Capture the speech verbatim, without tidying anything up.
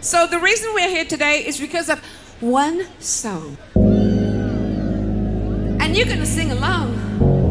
So the reason we're here today is because of one song. And you're gonna sing along.